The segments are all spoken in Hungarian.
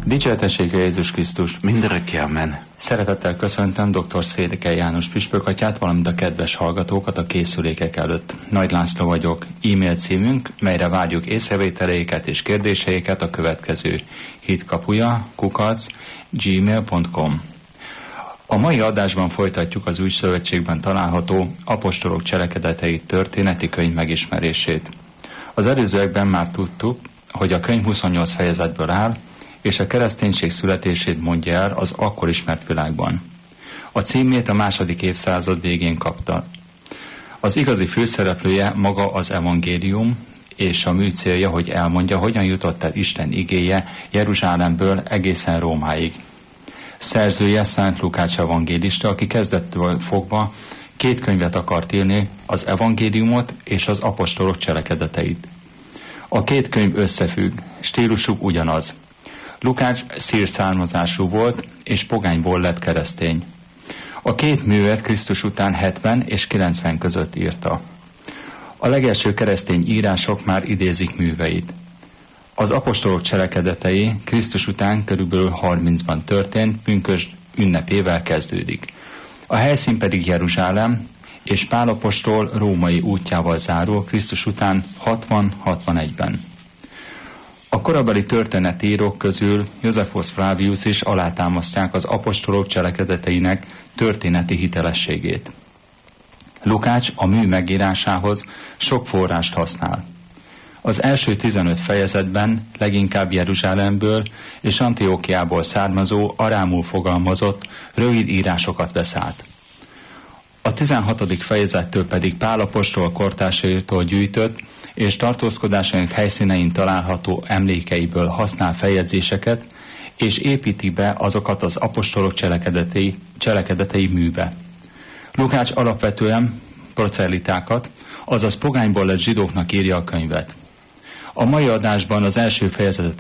Dicsőítessék Jézus Krisztus! Mindörökké, amen. Szeretettel köszöntöm dr. Székely János püspök atyát, valamint a kedves hallgatókat a készülékek előtt. Nagy László vagyok. E-mail címünk, melyre várjuk észrevételeiket és kérdéseiket a következő: hitkapuja@gmail.com. A mai adásban folytatjuk az Új Szövetségben található apostolok cselekedetei történeti könyv megismerését. Az előzőekben már tudtuk, hogy a könyv 28 fejezetből áll, és a kereszténység születését mondja el az akkor ismert világban. A címét a második évszázad végén kapta. Az igazi főszereplője maga az evangélium, és a mű célja, hogy elmondja, hogyan jutott el Isten igéje Jeruzsálemből egészen Rómáig. Szerzője Szent Lukács evangélista, aki kezdettől fogva 2 könyvet akart írni, az evangéliumot és az apostolok cselekedeteit. A 2 könyv összefügg, stílusuk ugyanaz. Lukács szír származású volt, és pogányból lett keresztény. A 2 művet Krisztus után 70 és 90 között írta. A legelső keresztény írások már idézik műveit. Az apostolok cselekedetei Krisztus után körülbelül 30-ban történt, pünkösd ünnepével kezdődik. A helyszín pedig Jeruzsálem, és Pál apostol római útjával zárul Krisztus után 60-61-ben. A korabeli történetírók közül Josephus Flavius is alátámasztják az apostolok cselekedeteinek történeti hitelességét. Lukács a mű megírásához sok forrást használ. Az első 15 fejezetben leginkább Jeruzsálemből és Antiókiából származó, arámul fogalmazott, rövid írásokat vesz át. A 16. fejezettől pedig Pál apostol kortársaitól gyűjtött és tartózkodásának helyszínein található emlékeiből használ feljegyzéseket, és építi be azokat az apostolok cselekedetei műbe. Lukács alapvetően prozellitákat, azaz pogányból lett zsidóknak írja a könyvet. A mai adásban az első fejezetet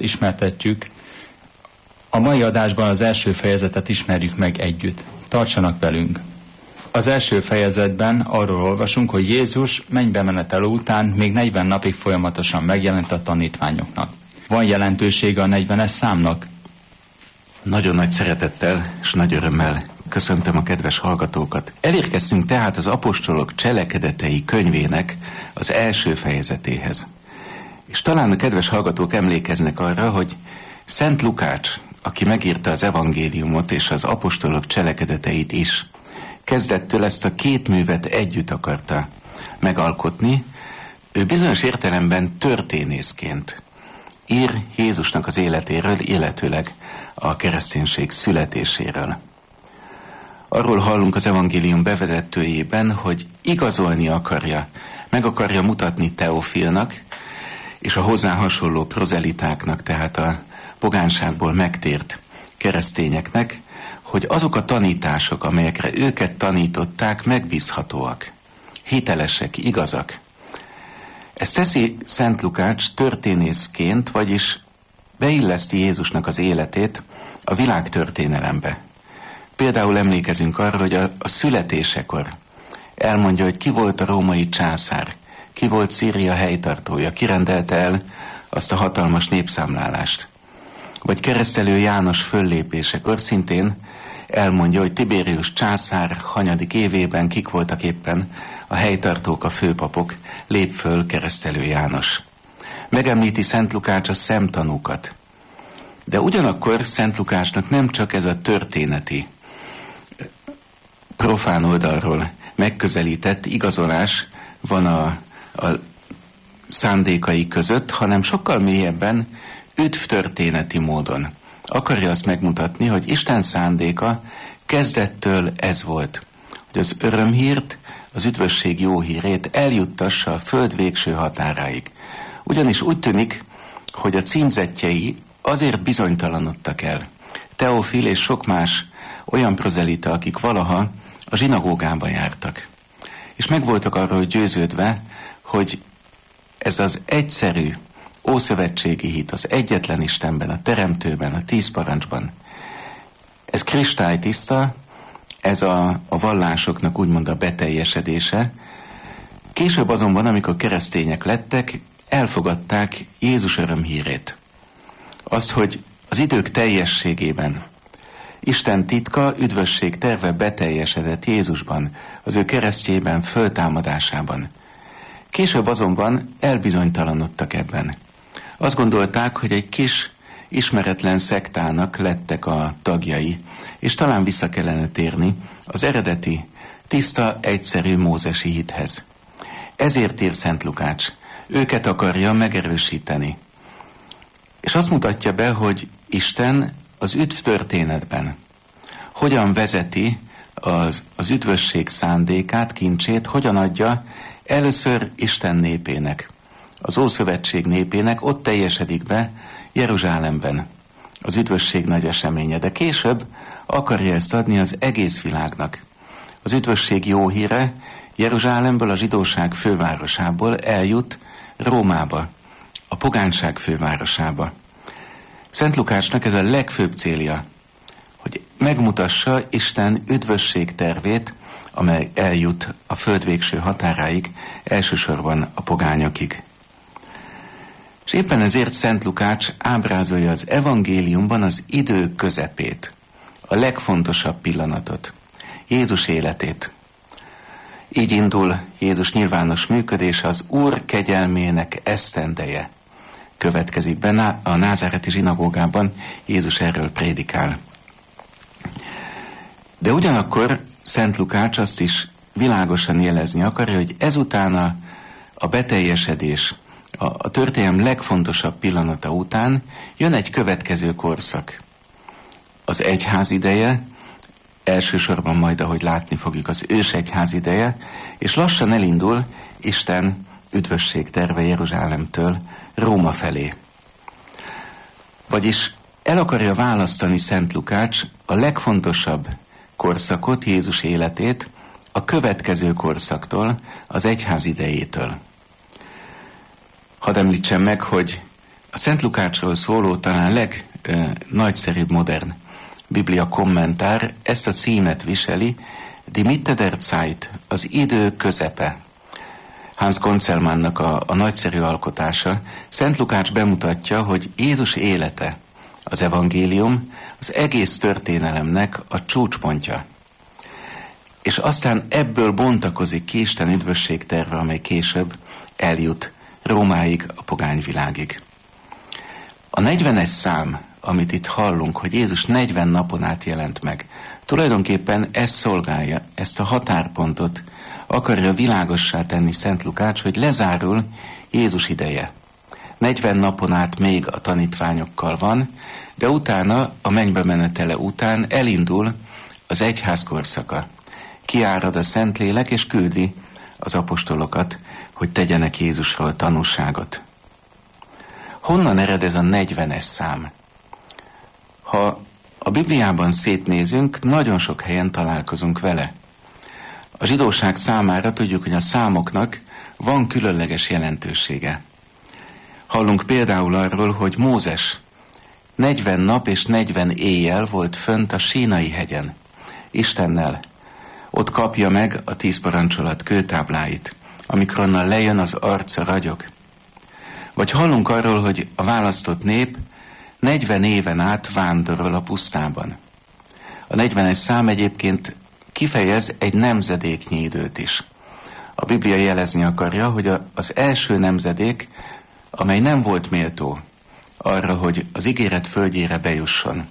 ismerjük meg együtt. Tartsanak velünk! Az első fejezetben arról olvasunk, hogy Jézus mennybe menetele után még 40 napig folyamatosan megjelent a tanítványoknak. Van jelentősége a 40-es számnak? Nagyon nagy szeretettel és nagy örömmel köszöntöm a kedves hallgatókat. Elérkeztünk tehát az apostolok cselekedetei könyvének az első fejezetéhez. És talán a kedves hallgatók emlékeznek arra, hogy Szent Lukács, aki megírta az evangéliumot és az apostolok cselekedeteit is, kezdettől ezt a 2 művet együtt akarta megalkotni. Ő bizonyos értelemben történészként ír Jézusnak az életéről, illetőleg a kereszténység születéséről. Arról hallunk az evangélium bevezetőjében, hogy igazolni akarja, meg akarja mutatni Teofilnak és a hozzá hasonló prozelitáknak, tehát a pogánságból megtért keresztényeknek, hogy azok a tanítások, amelyekre őket tanították, megbízhatóak, hitelesek, igazak. Ezt teszi Szent Lukács történészként, vagyis beilleszti Jézusnak az életét a világtörténelembe. Például emlékezünk arra, hogy a születésekor elmondja, hogy ki volt a római császár, ki volt Szíria helytartója, ki rendelte el azt a hatalmas népszámlálást. Vagy Keresztelő János föllépésekor szintén elmondja, hogy Tibérius császár hanyadik évében kik voltak éppen a helytartók, a főpapok, lép föl Keresztelő János. Megemlíti Szent Lukács a szemtanúkat. De ugyanakkor Szent Lukácsnak nem csak ez a történeti, profán oldalról megközelített igazolás van a szándékai között, hanem sokkal mélyebben üdvtörténeti módon akarja azt megmutatni, hogy Isten szándéka kezdettől ez volt, hogy az örömhírt, az üdvösség jó hírét eljuttassa a föld végső határáig. Ugyanis úgy tűnik, hogy a címzettjei azért bizonytalanodtak el. Teofil és sok más olyan prozelita, akik valaha a zsinagógába jártak. És meg voltak arról győződve, hogy ez az egyszerű, ószövetségi hit az egyetlen Istenben, a Teremtőben, a 10 parancsban. Ez kristálytiszta, ez a vallásoknak úgymond a beteljesedése. Később azonban, amikor keresztények lettek, elfogadták Jézus örömhírét. Azt, hogy az idők teljességében. Isten titka, üdvösség terve beteljesedett Jézusban, az ő keresztjében, föltámadásában. Később azonban elbizonytalanodtak ebben. Azt gondolták, hogy egy kis, ismeretlen szektának lettek a tagjai, és talán vissza kellene térni az eredeti, tiszta, egyszerű mózesi hithez. Ezért ír Szent Lukács, őket akarja megerősíteni. És azt mutatja be, hogy Isten az üdv történetben hogyan vezeti az üdvösség szándékát, kincsét, hogyan adja először Isten népének, az Ószövetség népének, ott teljesedik be Jeruzsálemben az üdvösség nagy eseménye, de később akarja ezt adni az egész világnak. Az üdvösség jó híre Jeruzsálemből, a zsidóság fővárosából eljut Rómába, a pogányság fővárosába. Szent Lukácsnak ez a legfőbb célja, hogy megmutassa Isten üdvösség tervét, amely eljut a föld végső határáig, elsősorban a pogányokig. És éppen ezért Szent Lukács ábrázolja az evangéliumban az idő közepét, a legfontosabb pillanatot, Jézus életét. Így indul Jézus nyilvános működése, az Úr kegyelmének esztendeje. Következik be a názáreti zsinagógában, Jézus erről prédikál. De ugyanakkor Szent Lukács azt is világosan jelezni akarja, hogy ezután a beteljesedés, a történelem legfontosabb pillanata után jön egy következő korszak. Az egyház ideje, elsősorban majd, ahogy látni fogjuk, az ősegyház ideje, és lassan elindul Isten üdvösség terve Jeruzsálemtől Róma felé. Vagyis el akarja választani Szent Lukács a legfontosabb korszakot, Jézus életét, a következő korszaktól, az egyház idejétől. Hadd említsem meg, hogy a Szent Lukácsról szóló talán legnagyszerűbb modern Biblia kommentár ezt a címet viseli, Die Mitte der Zeit, az idő közepe. Hans Gonzelmannnak a nagyszerű alkotása. Szent Lukács bemutatja, hogy Jézus élete, az evangélium, az egész történelemnek a csúcspontja. És aztán ebből bontakozik ki Isten üdvösség terve, amely később eljut Rómáig, a pogányvilágig. A 40-es szám, amit itt hallunk, hogy Jézus 40 napon át jelent meg, tulajdonképpen ezt szolgálja, ezt a határpontot akarja világossá tenni Szent Lukács, hogy lezárul Jézus ideje. 40 napon át még a tanítványokkal van, de utána, a mennybe menetele után elindul az egyház korszaka. Kiárad a Szentlélek, és küldi az apostolokat, hogy tegyenek Jézusról tanúságot. Honnan ered ez a 40-es szám? Ha a Bibliában szétnézünk, nagyon sok helyen találkozunk vele. A zsidóság számára tudjuk, hogy a számoknak van különleges jelentősége. Hallunk például arról, hogy Mózes 40 nap és 40 éjjel volt fönt a Sínai hegyen, Istennel. Ott kapja meg a 10 parancsolat kőtábláit, amikor onnan lejön, az arca ragyog. Vagy hallunk arról, hogy a választott nép 40 éven át vándorol a pusztában. A 40-es szám egyébként kifejez egy nemzedéknyi időt is. A Biblia jelezni akarja, hogy az első nemzedék, amely nem volt méltó arra, hogy az ígéret földjére bejusson.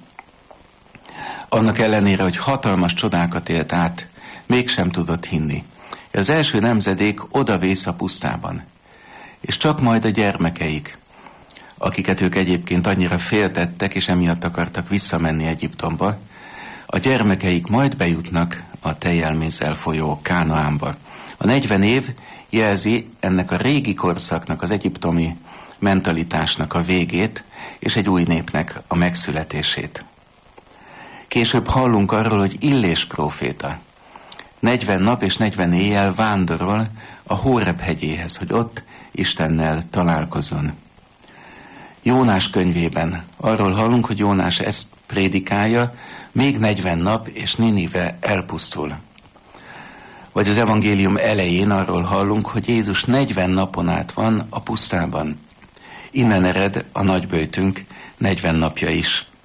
Annak ellenére, hogy hatalmas csodákat élt át, mégsem tudott hinni. Az első nemzedék odavész a pusztában. És csak majd a gyermekeik, akiket ők egyébként annyira féltettek, és emiatt akartak visszamenni Egyiptomba, a gyermekeik majd bejutnak a tejjel-mézzel folyó Kánaánba. A 40 év jelzi ennek a régi korszaknak, az egyiptomi mentalitásnak a végét, és egy új népnek a megszületését. Később hallunk arról, hogy Illés próféta 40 nap és 40 éjjel vándorol a Hóreb hegyéhez, hogy ott Istennel találkozzon. Jónás könyvében arról hallunk, hogy Jónás ezt prédikálja, még 40 nap és Ninive elpusztul. Vagy az evangélium elején arról hallunk, hogy Jézus 40 napon át van a pusztában. Innen ered a nagyböjtünk 40 napja is,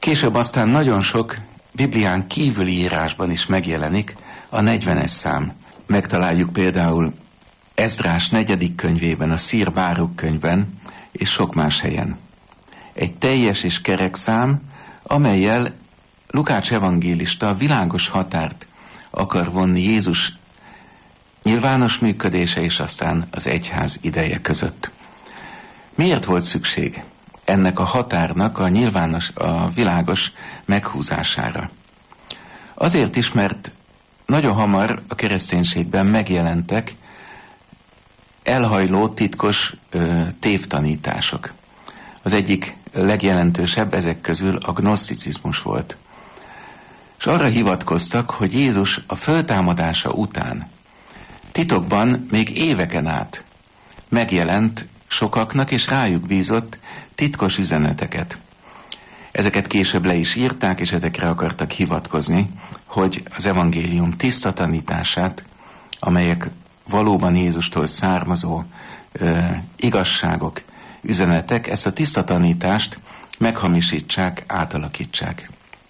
Később aztán nagyon sok Biblián kívüli írásban is megjelenik a 40-es szám. Megtaláljuk például Ezdrás 4. könyvében, a Szír Báruk könyvben, és sok más helyen. Egy teljes és kerek szám, amellyel Lukács evangélista világos határt akar vonni Jézus nyilvános működése és aztán az egyház ideje között. Miért volt szükség ennek a határnak a világos meghúzására? Azért is, mert nagyon hamar a kereszténységben megjelentek elhajló, titkos tévtanítások. Az egyik legjelentősebb ezek közül a gnoszticizmus volt. És arra hivatkoztak, hogy Jézus a föltámadása után titokban még éveken át megjelent sokaknak, és rájuk bízott titkos üzeneteket. Ezeket később le is írták, és ezekre akartak hivatkozni, hogy az evangélium tiszta tanítását, amelyek valóban Jézustól származó igazságok, üzenetek, ezt a tiszta tanítást meghamisítsák, átalakítsák.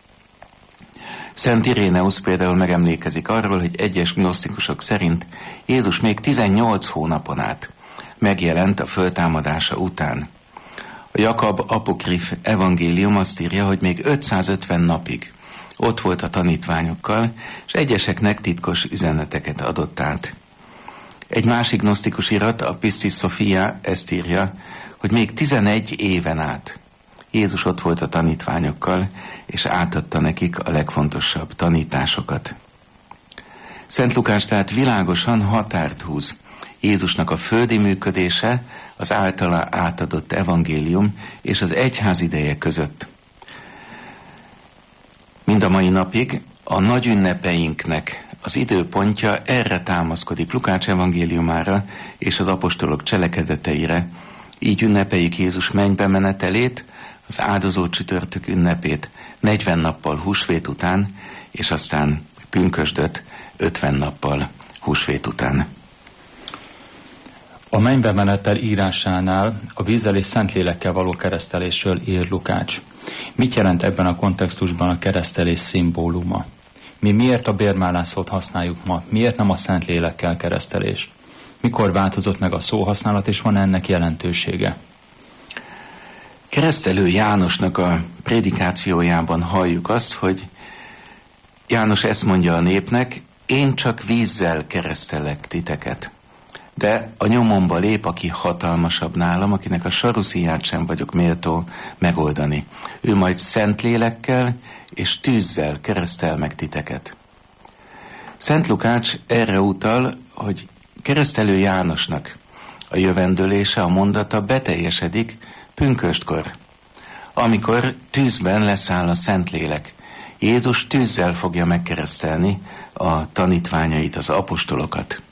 Szent Iréneusz például megemlékezik arról, hogy egyes gnosztikusok szerint Jézus még 18 hónapon át megjelent a föltámadása után. A Jakab apokrif evangélium azt írja, hogy még 550 napig ott volt a tanítványokkal, és egyeseknek titkos üzeneteket adott át. Egy másik gnosztikus irat, a Pistis Sophia ezt írja, hogy még 11 éven át Jézus ott volt a tanítványokkal, és átadta nekik a legfontosabb tanításokat. Szent Lukács tehát világosan határt húz Jézusnak a földi működése, az általa átadott evangélium és az egyház ideje között. Mind a mai napig a nagy ünnepeinknek az időpontja erre támaszkodik, Lukács evangéliumára és az apostolok cselekedeteire. Így ünnepeljük Jézus mennybe menetelét, az áldozó csütörtök ünnepét 40 nappal húsvét után, és aztán pünkösdöt 50 nappal húsvét után. A mennybe menetel írásánál a vízzel és Szentlélekkel való keresztelésről ír Lukács. Mit jelent ebben a kontextusban a keresztelés szimbóluma? Mi miért a bérmálászót használjuk ma? Miért nem a Szentlélekkel keresztelés? Mikor változott meg a szóhasználat, és van ennek jelentősége? Keresztelő Jánosnak a prédikációjában halljuk azt, hogy János ezt mondja a népnek, én csak vízzel keresztelek titeket. De a nyomomba lép, aki hatalmasabb nálam, akinek a sarusziját sem vagyok méltó megoldani. Ő majd Szentlélekkel és tűzzel keresztel meg titeket. Szent Lukács erre utal, hogy keresztelő Jánosnak a jövendőlése, a mondata beteljesedik pünköstkor, amikor tűzben leszáll a Szentlélek. Jézus tűzzel fogja megkeresztelni a tanítványait, az apostolokat.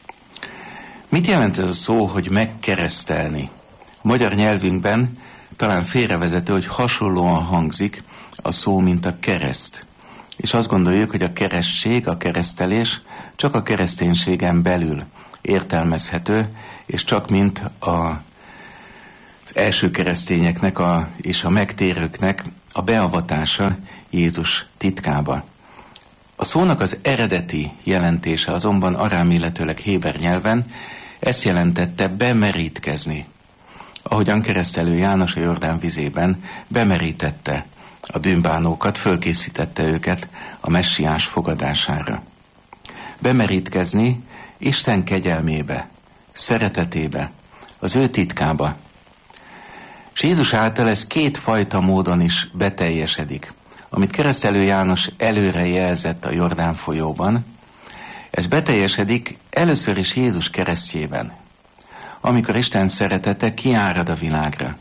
Mit jelent ez a szó, hogy megkeresztelni? A magyar nyelvünkben talán félrevezető, hogy hasonlóan hangzik a szó, mint a kereszt. És azt gondoljuk, hogy a keresztség, a keresztelés csak a kereszténységen belül értelmezhető, és csak mint az első keresztényeknek és a megtérőknek a beavatása Jézus titkába. A szónak az eredeti jelentése azonban arám, illetőleg héber nyelven ezt jelentette bemerítkezni. Ahogyan keresztelő János a Jordán vizében bemerítette a bűnbánókat, fölkészítette őket a messiás fogadására. Bemerítkezni Isten kegyelmébe, szeretetébe, az ő titkába. És Jézus által ez kétfajta módon is beteljesedik. Amit keresztelő János előre jelzett a Jordán folyóban, ez beteljesedik először is Jézus keresztjében, amikor Isten szeretete kiárad a világra.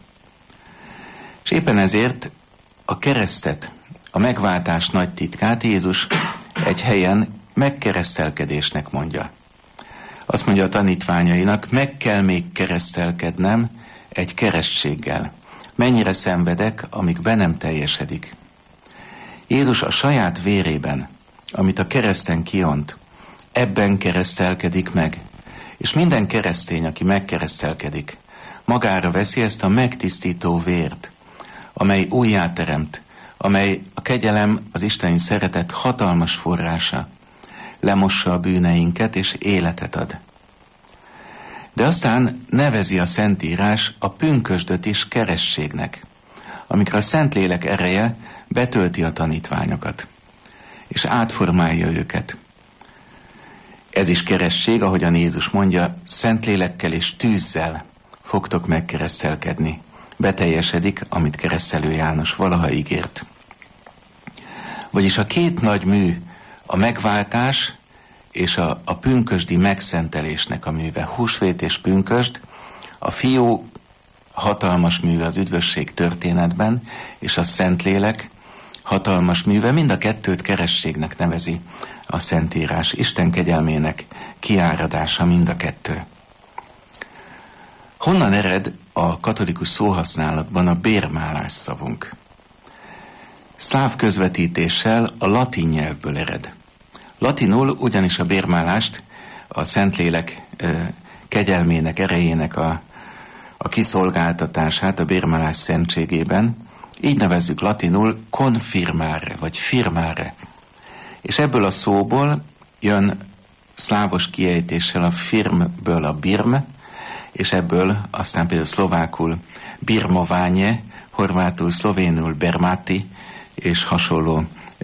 És éppen ezért a keresztet, a megváltás nagy titkát Jézus egy helyen megkeresztelkedésnek mondja. Azt mondja a tanítványainak, meg kell még keresztelkednem egy keresztséggel. Mennyire szenvedek, amíg be nem teljesedik. Jézus a saját vérében, amit a kereszten kiont, ebben keresztelkedik meg. És minden keresztény, aki megkeresztelkedik, magára veszi ezt a megtisztító vért, amely újjáteremt amely a kegyelem, az isteni szeretet hatalmas forrása, lemossa a bűneinket és életet ad. De aztán nevezi a Szentírás a pünkösdöt is kerességnek, amikor a Szentlélek ereje betölti a tanítványokat, és átformálja őket. Ez is keresztség, ahogyan Jézus mondja, Szentlélekkel és tűzzel fogtok megkeresztelkedni. Beteljesedik, amit Keresztelő János valaha ígért. Vagyis a két nagy mű, a megváltás és a pünkösdi megszentelésnek a műve. Húsvét és pünkösd, a Fiú hatalmas műve az üdvösség történetben, és a Szentlélek hatalmas műve, mind a kettőt kerességnek nevezi a Szentírás. Isten kegyelmének kiáradása mind a kettő. Honnan ered a katolikus szóhasználatban a bérmálás szavunk? Szláv közvetítéssel a latin nyelvből ered. Latinul ugyanis a bérmálást a Szentlélek kegyelmének, erejének a kiszolgáltatását a bérmálás szentségében, így nevezzük latinul confirmare, vagy firmare. És ebből a szóból jön szlávos kiejtéssel a firmből a birm, és ebből aztán például szlovákul birmoványe, horvátul, szlovénul bermáti, és hasonló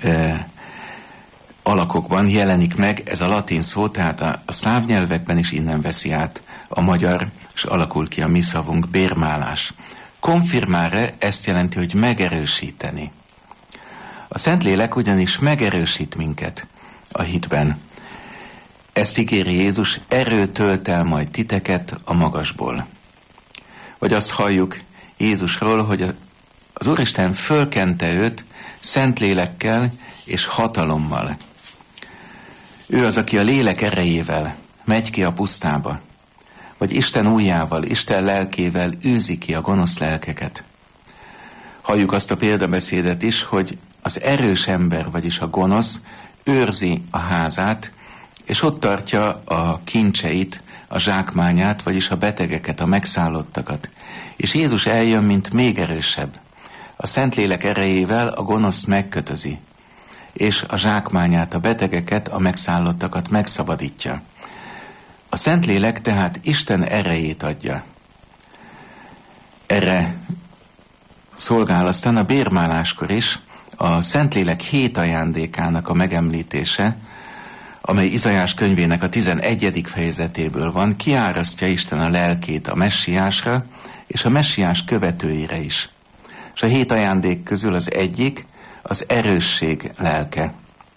alakokban jelenik meg ez a latin szó, tehát a szláv nyelvekben is innen veszi át a magyar, és alakul ki a mi szavunk, bérmálás. Confirmare ezt jelenti, hogy megerősíteni. A Szentlélek ugyanis megerősít minket a hitben. Ezt ígéri Jézus, erőt tölt el majd titeket a magasból. Vagy azt halljuk Jézusról, hogy az Úristen fölkente őt Szentlélekkel és hatalommal. Ő az, aki a lélek erejével megy ki a pusztába, vagy Isten ujjával, Isten lelkével űzi ki a gonosz lelkeket. Halljuk azt a példabeszédet is, hogy az erős ember, vagyis a gonosz, őrzi a házát, és ott tartja a kincseit, a zsákmányát, vagyis a betegeket, a megszállottakat. És Jézus eljön, mint még erősebb. A Szentlélek erejével a gonoszt megkötözi, és a zsákmányát, a betegeket, a megszállottakat megszabadítja. A Szentlélek tehát Isten erejét adja. Erre szolgál aztán a bérmáláskor is a Szentlélek 7 ajándékának a megemlítése, amely Izaiás könyvének a 11. fejezetéből van, kiárasztja Isten a lelkét a messiásra és a messiás követőire is. És a 7 ajándék közül az egyik az erősség lelke.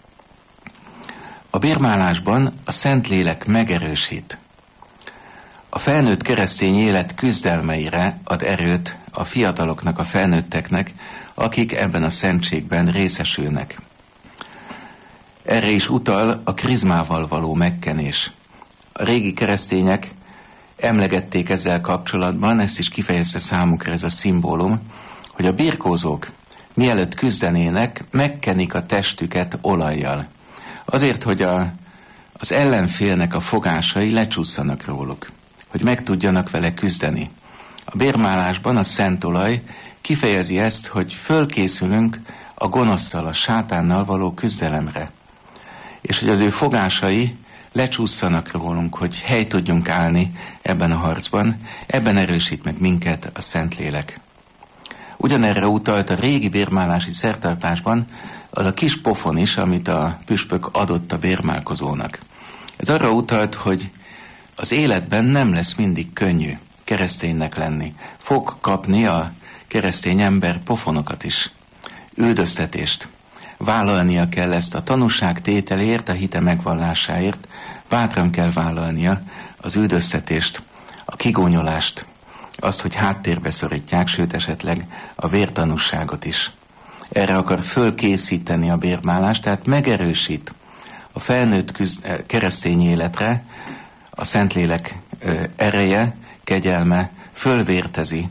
A bérmálásban a Szentlélek megerősít. A felnőtt keresztény élet küzdelmeire ad erőt a fiataloknak, a felnőtteknek, akik ebben a szentségben részesülnek. Erre is utal a krizmával való megkenés. A régi keresztények emlegették ezzel kapcsolatban, ezt is kifejezte számukra ez a szimbólum, hogy a birkózók mielőtt küzdenének, megkenik a testüket olajjal. Azért, hogy az ellenfélnek a fogásai lecsúszanak róluk, hogy meg tudjanak vele küzdeni. A bérmálásban a szent olaj kifejezi ezt, hogy fölkészülünk a gonoszszal, a sátánnal való küzdelemre. És hogy az ő fogásai lecsúszanak rólunk, hogy hely tudjunk állni ebben a harcban, ebben erősít meg minket a Szentlélek. Ugyanerre utalt a régi bérmálási szertartásban az a kis pofon is, amit a püspök adott a bérmálkozónak. Ez arra utalt, hogy az életben nem lesz mindig könnyű kereszténynek lenni. Fog kapni a keresztény ember pofonokat is, üldöztetést. Vállalnia kell ezt a tanúság tételért, a hite megvallásáért, bátran kell vállalnia az üldöztetést, a kigónyolást, azt, hogy háttérbe szorítják, sőt esetleg a vértanúságot is. Erre akar fölkészíteni a bérmálást, tehát megerősít a felnőtt keresztény életre a Szentlélek ereje, kegyelme, fölvértezi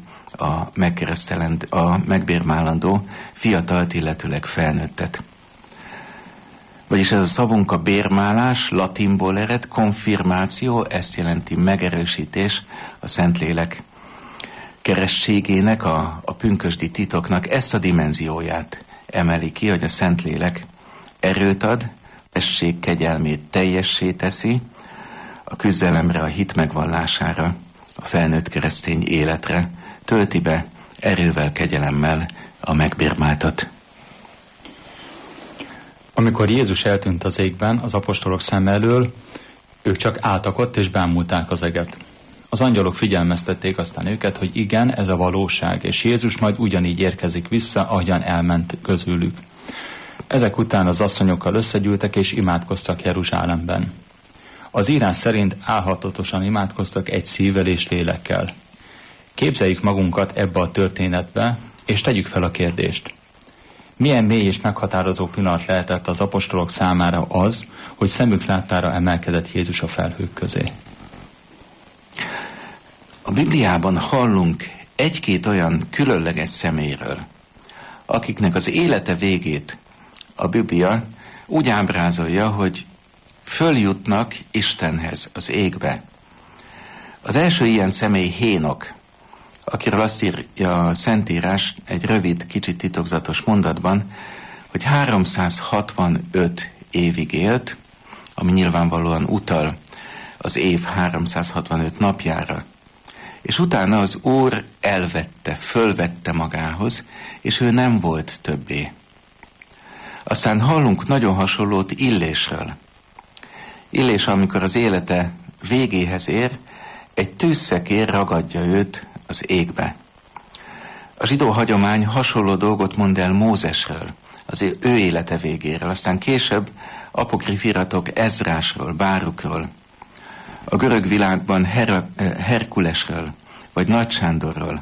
a megbérmálandó fiatalt, illetőleg felnőttet. Vagyis ez a szavunk a bérmálás, latinból ered, konfirmáció, ezt jelenti megerősítés a Szentlélek kerességének, a pünkösdi titoknak ezt a dimenzióját emeli ki, hogy a Szentlélek erőt ad, esség kegyelmét teljessé teszi, a küzdelemre, a hit megvallására, a felnőtt keresztény életre, tölti be erővel, kegyelemmel a megbirmáltat. Amikor Jézus eltűnt az égben, az apostolok szem elől, ők csak álltak ott és bámulták az eget. Az angyalok figyelmeztették aztán őket, hogy igen, ez a valóság, és Jézus majd ugyanígy érkezik vissza, ahogyan elment közülük. Ezek után az asszonyokkal összegyűltek és imádkoztak Jeruzsálemben. Az írás szerint álhatatosan imádkoztak egy szívvel és lélekkel. Képzeljük magunkat ebbe a történetbe, és tegyük fel a kérdést. Milyen mély és meghatározó pillanat lehetett az apostolok számára az, hogy szemük láttára emelkedett Jézus a felhők közé? A Bibliában hallunk egy-két olyan különleges személyről, akiknek az élete végét a Biblia úgy ábrázolja, hogy följutnak Istenhez, az égbe. Az első ilyen személy Hénok, akiről azt írja a Szentírás egy rövid, kicsit titokzatos mondatban, hogy 365 évig élt, ami nyilvánvalóan utal az év 365 napjára. És utána az Úr elvette, fölvette magához, és ő nem volt többé. Aztán hallunk nagyon hasonlót Illésről. Illés, amikor az élete végéhez ér, egy tűzszekér ragadja őt az égbe. A zsidó hagyomány hasonló dolgot mond el Mózesről, az ő élete végéről, aztán később apokrif iratok Ezrásról, Bárukról, a görög világban Herkulesről, vagy Nagy Sándorról.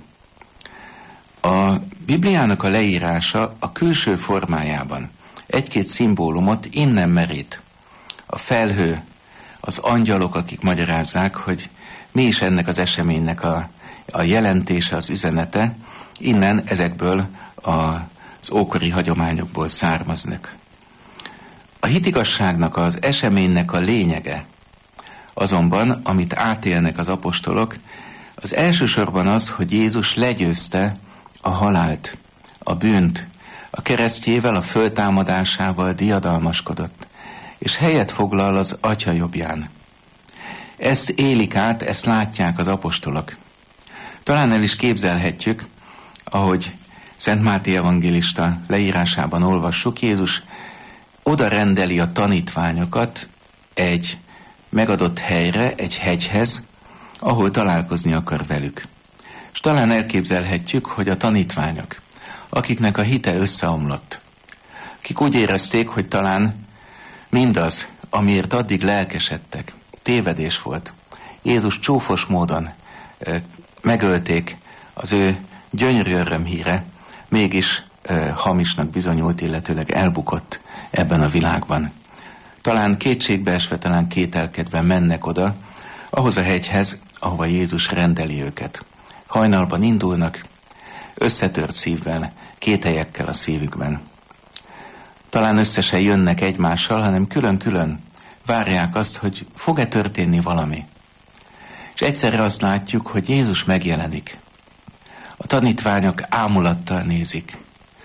A Bibliának a leírása a külső formájában egy-két szimbólumot innen merít. A felhő, az angyalok, akik magyarázzák, hogy mi is ennek az eseménynek a jelentése, az üzenete, innen ezekből az ókori hagyományokból származnak. A hitigasságnak, az eseménynek a lényege azonban, amit átélnek az apostolok, az elsősorban az, hogy Jézus legyőzte a halált, a bűnt, a keresztjével, a föltámadásával diadalmaskodott, és helyet foglal az Atya jobbján. Ezt élik át, ezt látják az apostolok. Talán el is képzelhetjük, ahogy Szent Máté evangélista leírásában olvassuk, Jézus oda rendeli a tanítványokat egy megadott helyre, egy hegyhez, ahol találkozni akar velük. És talán elképzelhetjük, hogy a tanítványok, akiknek a hite összeomlott, akik úgy érezték, hogy talán mindaz, amiért addig lelkesedtek, tévedés volt. Jézus csúfos módon megölték, az ő gyönyörű örömhíre mégis hamisnak bizonyult, illetőleg elbukott ebben a világban. Talán kétségbeesve, talán kételkedve mennek oda, ahhoz a hegyhez, ahova Jézus rendeli őket. Hajnalban indulnak, összetört szívvel, kételyekkel a szívükben. Talán össze se jönnek egymással, hanem külön-külön várják azt, hogy fog-e történni valami. És egyszerre azt látjuk, hogy Jézus megjelenik. A tanítványok ámulattal nézik.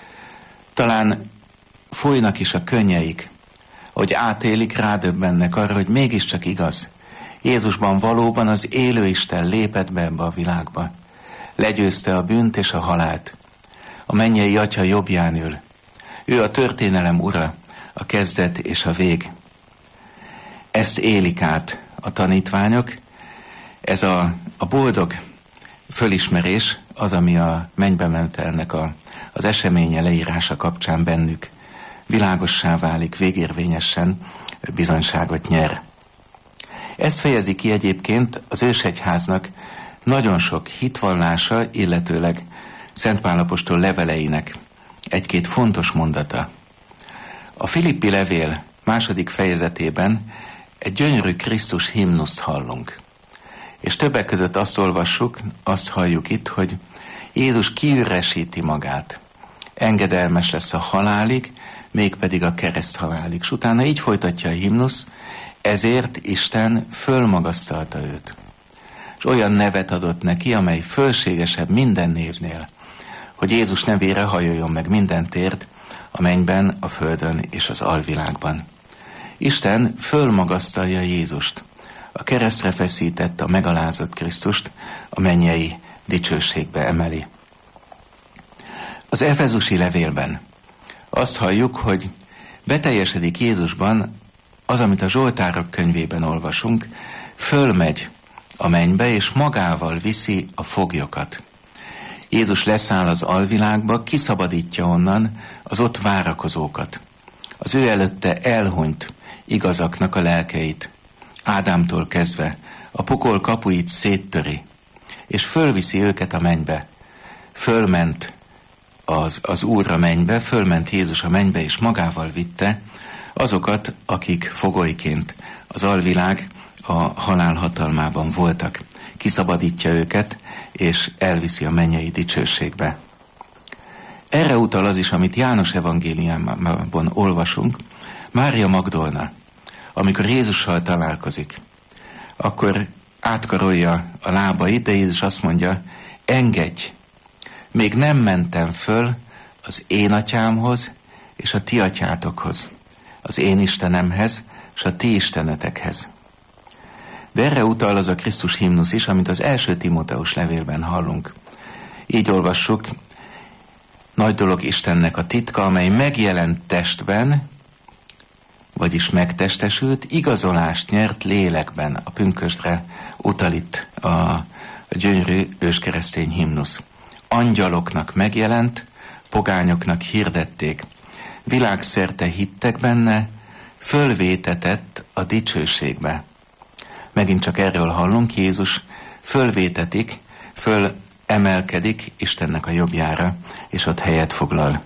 Talán folynak is a könnyeik, hogy átélik, rádöbbennek arra, hogy mégiscsak igaz. Jézusban valóban az élő Isten lépett be ebbe a világba. Legyőzte a bűnt és a halált. A mennyei Atya jobbján ül. Ő a történelem ura, a kezdet és a vég. Ezt élik át a tanítványok. Ez a boldog fölismerés az, ami a mennybe menetelnek az eseménye leírása kapcsán bennük világossá válik, végérvényesen bizonyságot nyer. Ezt fejezi ki egyébként az ősegyháznak nagyon sok hitvallása, illetőleg Szent Pál apostol leveleinek egy-két fontos mondata. A Filippi levél 2. fejezetében egy gyönyörű Krisztus himnuszt hallunk. És többek között azt olvassuk, azt halljuk itt, hogy Jézus kiüresíti magát. Engedelmes lesz a halálig, mégpedig a kereszthalálig. És utána így folytatja a himnusz, ezért Isten fölmagasztalta őt. És olyan nevet adott neki, amely fölségesebb minden névnél, hogy Jézus nevére hajoljon meg minden térd, a mennyben, a földön és az alvilágban. Isten fölmagasztalja Jézust, a keresztre feszített, a megalázott Krisztust a mennyei dicsőségbe emeli. Az Efezusi levélben azt halljuk, hogy beteljesedik Jézusban az, amit a Zsoltárok könyvében olvasunk, fölmegy a mennybe, és magával viszi a foglyokat. Jézus leszáll az alvilágba, kiszabadítja onnan az ott várakozókat. Az ő előtte elhunyt igazaknak a lelkeit, Ádámtól kezdve a pokol kapuit széttöri, és fölviszi őket a mennybe. Fölment az Úr a mennybe, fölment Jézus a mennybe, és magával vitte azokat, akik fogolyként az alvilág a halál hatalmában voltak. Kiszabadítja őket, és elviszi a mennyei dicsőségbe. Erre utal az is, amit János evangéliumában olvasunk. Mária Magdolna, amikor Jézussal találkozik, akkor átkarolja a lábait, de Jézus azt mondja, engedj, még nem mentem föl az én atyámhoz és a ti atyátokhoz, az én Istenemhez és a ti istenetekhez. De erre utal az a Krisztus himnusz is, amit az első Timóteus levélben hallunk. Így olvassuk, nagy dolog Istennek a titka, amely megjelent testben, vagyis megtestesült, igazolást nyert lélekben. A pünkösdre utal itt a gyönyörű őskeresztény himnusz. Angyaloknak megjelent, pogányoknak hirdették. Világszerte hittek benne, fölvétetett a dicsőségbe. Megint csak erről hallunk, Jézus fölvétetik, fölemelkedik Istennek a jobbjára, és ott helyet foglal.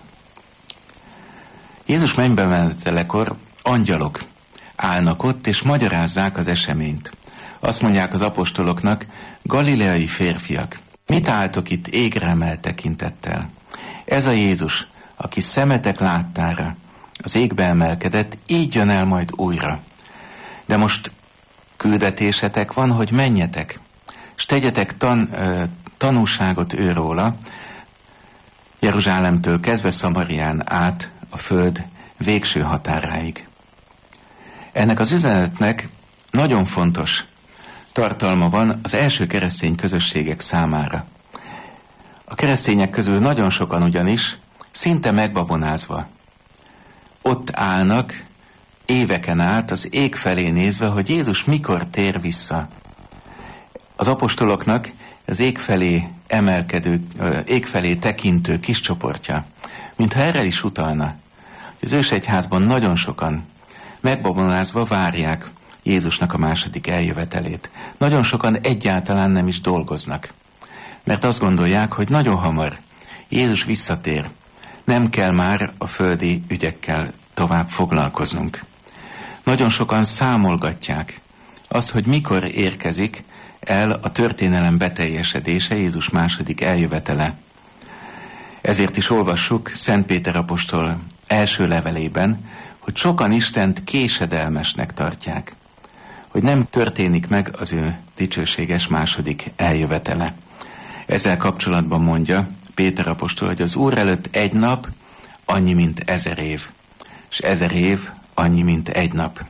Jézus mennybe menetelekor angyalok állnak ott, és magyarázzák az eseményt. Azt mondják az apostoloknak, galileai férfiak, mit álltok itt égre emelt tekintettel? Ez a Jézus, aki szemetek láttára, az égbe emelkedett, így jön el majd újra. De most küldetésetek van, hogy menjetek, és tegyetek tanúságot őróla, Jeruzsálemtől kezdve Szamarián át a föld végső határáig. Ennek az üzenetnek nagyon fontos tartalma van az első keresztény közösségek számára. A keresztények közül nagyon sokan ugyanis szinte megbabonázva ott állnak éveken át az ég felé nézve, hogy Jézus mikor tér vissza. Az apostoloknak az ég felé emelkedő, ég felé tekintő kis csoportja, mintha erre is utalna. Az ősegyházban nagyon sokan megbabonázva várják Jézusnak a második eljövetelét. Nagyon sokan egyáltalán nem is dolgoznak, mert azt gondolják, hogy nagyon hamar Jézus visszatér, nem kell már a földi ügyekkel tovább foglalkoznunk. Nagyon sokan számolgatják azt, hogy mikor érkezik el a történelem beteljesedése, Jézus második eljövetele. Ezért is olvassuk Szent Péter apostol első levelében, hogy sokan Istent késedelmesnek tartják, hogy nem történik meg az ő dicsőséges második eljövetele. Ezzel kapcsolatban mondja Péter apostol, hogy az Úr előtt egy nap annyi, mint 1000 év, és 1000 év annyi, mint egy nap.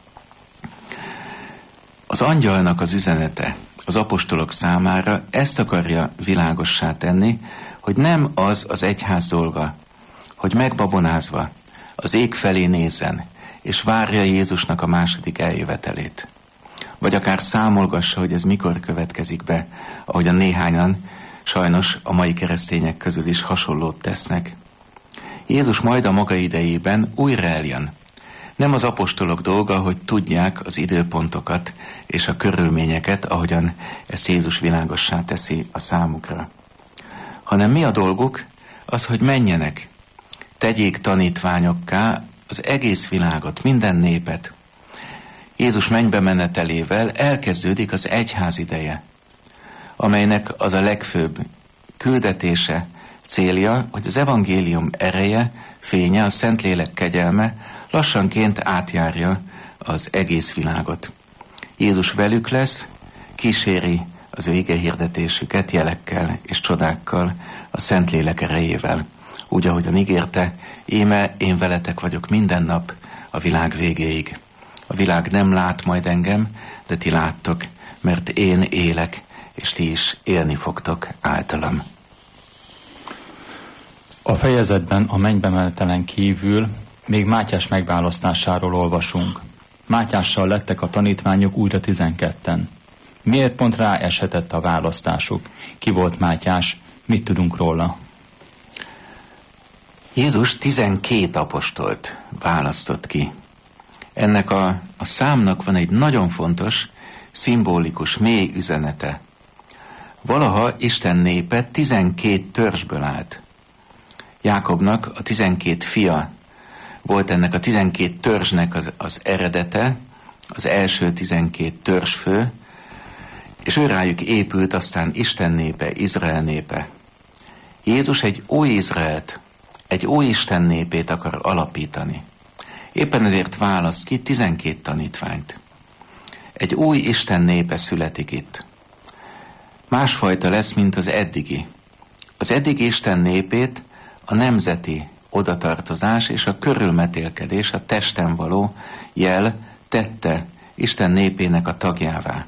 Az angyalnak az üzenete az apostolok számára ezt akarja világossá tenni, hogy nem az egyház dolga, hogy megbabonázva az ég felé nézzen, és várja Jézusnak a második eljövetelét. Vagy akár számolgassa, hogy ez mikor következik be, ahogyan néhányan sajnos a mai keresztények közül is hasonlót tesznek. Jézus majd a maga idejében újra eljön. Nem az apostolok dolga, hogy tudják az időpontokat és a körülményeket, ahogyan ezt Jézus világossá teszi a számukra. Hanem mi a dolguk? Az, hogy menjenek, tegyék tanítványokká az egész világot, minden népet. Jézus mennybe menetelével elkezdődik az egyház ideje, amelynek az a legfőbb küldetése, célja, hogy az evangélium ereje, fénye, a Szentlélek kegyelme lassanként átjárja az egész világot. Jézus velük lesz, kíséri az ő igehirdetésüket jelekkel és csodákkal, a Szentlélek erejével. úgy, ahogyan ígérte, íme én veletek vagyok minden nap a világ végéig. A világ nem lát majd engem, de ti láttok, mert én élek, és ti is élni fogtok általam. A fejezetben a mennybe menetelen kívül még Mátyás megválasztásáról olvasunk. Mátyással lettek a tanítványok újra 12-en. Miért pont rá eshetett a választásuk? Ki volt Mátyás? Mit tudunk róla? Jézus 12 apostolt választott ki. Ennek a számnak van egy nagyon fontos, szimbolikus, mély üzenete. Valaha Isten népe 12 törzsből állt. Jákobnak a 12 fia volt ennek a 12 törzsnek az eredete, az első 12 törzsfő, és őrájuk épült aztán Isten népe, Izrael népe. Jézus egy új Izraelt, egy új Isten népét akar alapítani. Éppen ezért választ ki 12 tanítványt. Egy új Isten népe születik itt. Másfajta lesz, mint az eddigi. Az eddigi Isten népét a nemzeti odatartozás és a körülmetélkedés, a testen való jel tette Isten népének a tagjává.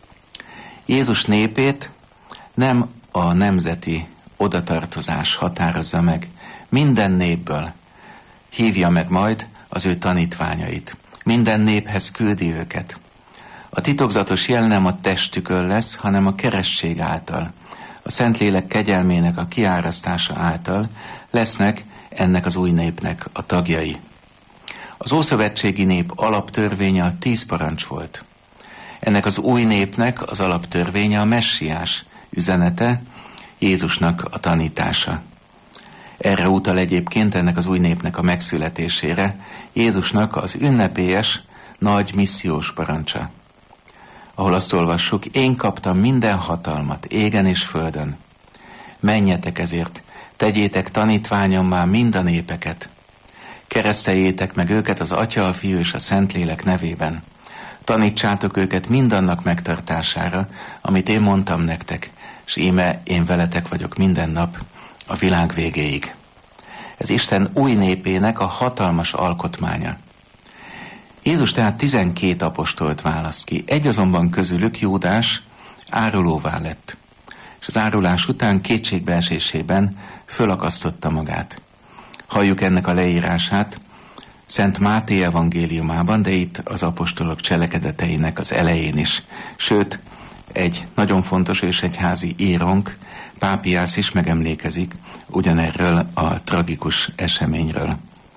Jézus népét nem a nemzeti odatartozás határozza meg, minden népből hívja meg majd az ő tanítványait. Minden néphez küldi őket. A titokzatos jel nem a testükön lesz, hanem a keresztség által. A Szentlélek kegyelmének a kiárasztása által lesznek ennek az új népnek a tagjai. Az ószövetségi nép alaptörvénye a 10 parancs volt. Ennek az új népnek az alaptörvénye a messiás üzenete, Jézusnak a tanítása. Erre utal egyébként ennek az új népnek a megszületésére Jézusnak az ünnepélyes, nagy missziós parancsa, ahol azt olvassuk, én kaptam minden hatalmat égen és földön. Menjetek ezért, tegyétek tanítványommá mind a népeket. Kereszteljétek meg őket az Atya, a Fiú és a Szentlélek nevében. Tanítsátok őket mindannak megtartására, amit én mondtam nektek, és íme én veletek vagyok minden nap a világ végéig. Ez Isten új népének a hatalmas alkotmánya. Jézus tehát 12 apostolt választ ki. Egy azonban közülük, Júdás, árulóvá lett. És az árulás után kétségbeesésében fölakasztotta magát. Halljuk ennek a leírását Szent Máté evangéliumában, de itt az apostolok cselekedeteinek az elején is. Sőt, egy nagyon fontos ősegyházi írónk, Pápiász is megemlékezik ugyanerről a tragikus eseményről.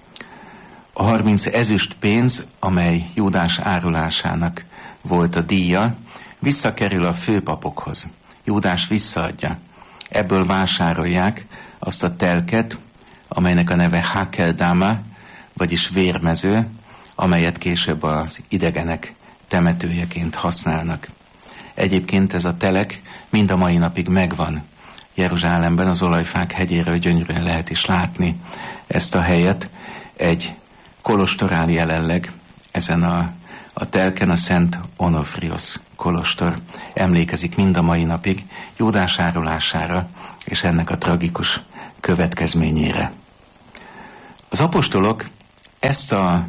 A 30 ezüst pénz, amely Júdás árulásának volt a díja, visszakerül a főpapokhoz. Júdás visszaadja. Ebből vásárolják azt a telket, amelynek a neve Hakeldama, vagyis vérmező, amelyet később az idegenek temetőjeként használnak. Egyébként ez a telek mind a mai napig megvan. Jeruzsálemben az Olajfák hegyéről gyönyörűen lehet is látni ezt a helyet. Egy kolostor áll jelenleg ezen a telken, a Szent Onofriosz kolostor emlékezik mind a mai napig Júdás árulására és ennek a tragikus következményére. Az apostolok ezt a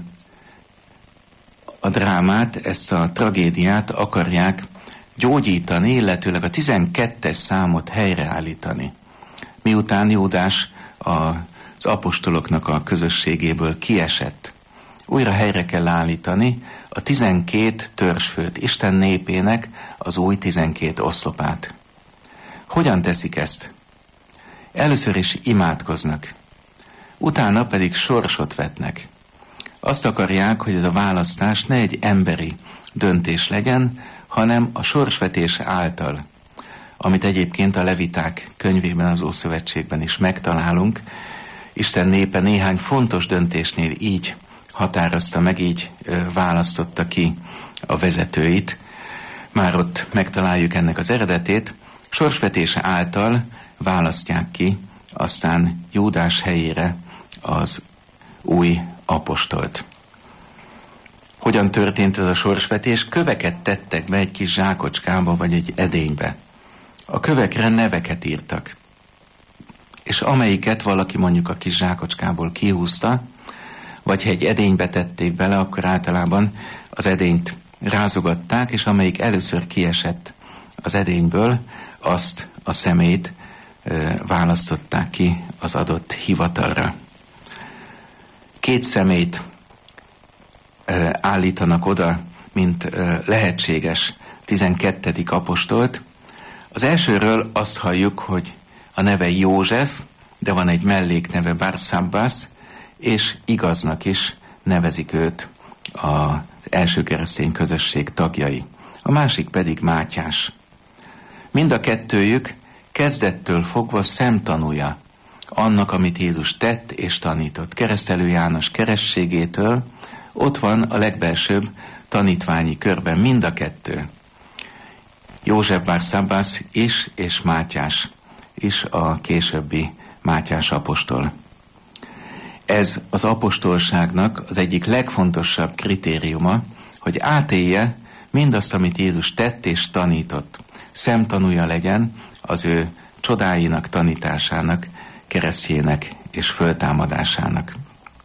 drámát, ezt a tragédiát akarják gyógyítani, illetőleg a 12-es számot helyreállítani. Miután Júdás az apostoloknak a közösségéből kiesett, újra helyre kell állítani a 12 törzsfőt, Isten népének az új 12 oszlopát. Hogyan teszik ezt? Először is imádkoznak, utána pedig sorsot vetnek. Azt akarják, hogy ez a választás ne egy emberi döntés legyen, hanem a sorsvetés által, amit egyébként a Leviták könyvében, az Ószövetségben is megtalálunk. Isten népe néhány fontos döntésnél így határozta meg, így választotta ki a vezetőit. Már ott megtaláljuk ennek az eredetét. Sorsvetése által választják ki aztán Júdás helyére az új apostolt. Hogyan történt ez a sorsvetés? Köveket tettek be egy kis zsákocskába vagy egy edénybe. A kövekre neveket írtak. és amelyiket valaki mondjuk a kis zsákocskából kihúzta, vagy ha egy edénybe tették bele, akkor általában az edényt rázogatták, és amelyik először kiesett az edényből, azt a személyt választották ki az adott hivatalra. 2 személyt állítanak oda, mint lehetséges 12. apostolt. Az elsőről azt halljuk, hogy a neve József, de van egy mellékneve Barsabbás, és igaznak is nevezik őt az első keresztény közösség tagjai. A másik pedig Mátyás. Mind a kettőjük kezdettől fogva szemtanúja annak, amit Jézus tett és tanított. Keresztelő János kerességétől ott van a legbelsőbb tanítványi körben mind a kettő. József Barsabbás is, és Mátyás is, a későbbi Mátyás apostol. Ez az apostolságnak az egyik legfontosabb kritériuma, hogy átélje mindazt, amit Jézus tett és tanított. Szemtanúja legyen az ő csodáinak, tanításának, keresztjének és föltámadásának.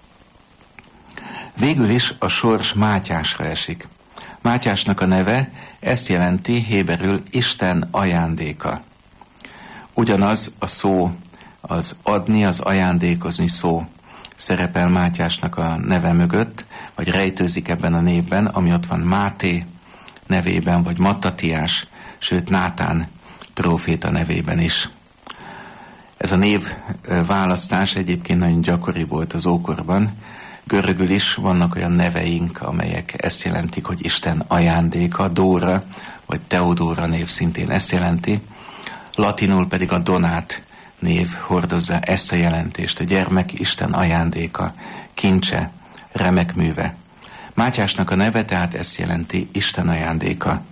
Végül is a sors Mátyásra esik. Mátyásnak a neve ezt jelenti héberül Isten ajándéka. Ugyanaz a szó, az adni, az ajándékozni szó szerepel Mátyásnak a neve mögött, vagy rejtőzik ebben a névben, ami ott van Máté nevében, vagy Mattatiás, sőt Nátán próféta nevében is. Ez a név választás egyébként nagyon gyakori volt az ókorban. Görögül is vannak olyan neveink, amelyek ezt jelentik, hogy Isten ajándéka, Dóra, vagy Teodóra név szintén ezt jelenti. Latinul pedig a Donát név hordozza ezt a jelentést, a gyermek Isten ajándéka, kincse, remek műve. Mátyásnak a neve tehát ezt jelenti, Isten ajándéka.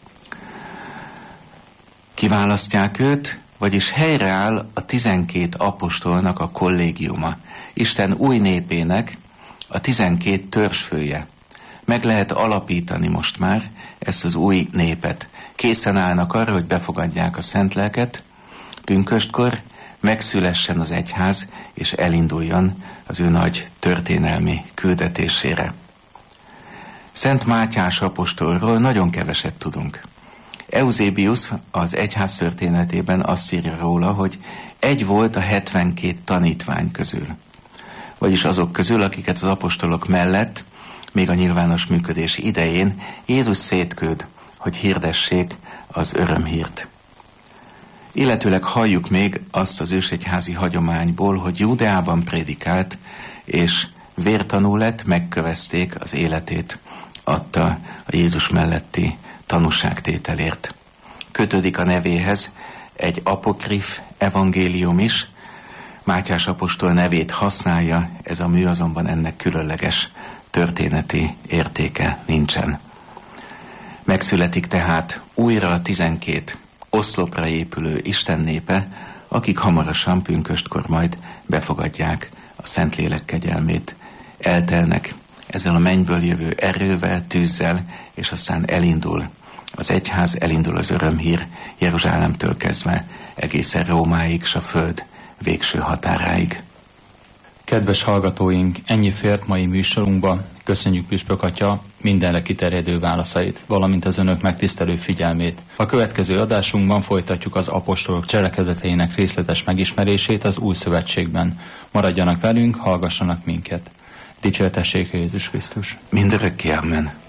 Kiválasztják őt, vagyis helyreáll a 12 apostolnak a kollégiuma. Isten új népének a 12 törzsfője. Meg lehet alapítani most már ezt az új népet. Készen állnak arra, hogy befogadják a szent lelket pünköstkor, megszülessen az egyház, és elinduljon az ő nagy történelmi küldetésére. Szent Mátyás apostolról nagyon keveset tudunk. Eusebius az egyház történetében azt írja róla, hogy egy volt a 72 tanítvány közül. Vagyis azok közül, akiket az apostolok mellett, még a nyilvános működés idején Jézus szétküld, hogy hirdessék az örömhírt. Illetőleg halljuk még azt az ősegyházi hagyományból, hogy Júdeában prédikált, és vértanú lett, megkövezték, az életét adta a Jézus melletti tanúságtételért. Kötődik a nevéhez egy apokrif evangélium is, Mátyás apostol nevét használja, ez a mű azonban ennek különleges történeti értéke nincsen. Megszületik tehát újra a 12 oszlopra épülő Isten népe, akik hamarosan pünköstkor majd befogadják a Szentlélek kegyelmét. Eltelnek ezzel a mennyből jövő erővel, tűzzel, és aztán elindul az egyház, elindul az örömhír Jeruzsálemtől kezdve egészen Rómáig, s a föld végső határáig. Kedves hallgatóink, ennyi fért mai műsorunkba. Köszönjük Püspök Atya mindenre kiterjedő válaszait, valamint az önök megtisztelő figyelmét. A következő adásunkban folytatjuk az apostolok cselekedeteinek részletes megismerését az Új Szövetségben. Maradjanak velünk, hallgassanak minket. Dicsértessék Jézus Krisztus! Mindörökké, amen!